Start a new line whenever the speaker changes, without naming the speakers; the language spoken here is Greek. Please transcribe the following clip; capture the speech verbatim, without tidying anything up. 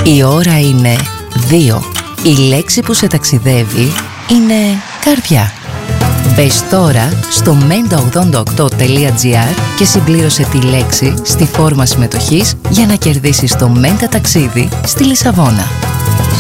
Η ώρα είναι δύο. Η λέξη που σε ταξιδεύει είναι καρδιά. Μπες τώρα στο μέντα ογδόντα οκτώ τελεία τζι άρ και συμπλήρωσε τη λέξη στη φόρμα συμμετοχής για να κερδίσεις το Μέντα ταξίδι στη Λισαβόνα.